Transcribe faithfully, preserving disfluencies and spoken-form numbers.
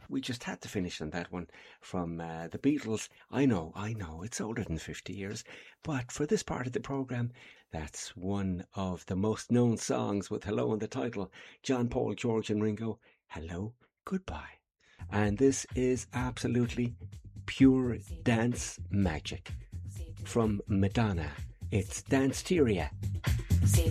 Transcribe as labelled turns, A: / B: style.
A: we just had to finish on that one from uh, the Beatles. I know, I know, it's older than fifty years, but for this part of the programme, that's one of the most known songs with Hello in the title. John, Paul, George and Ringo, Hello, Goodbye. And this is absolutely pure dance magic from Madonna. It's Danceteria.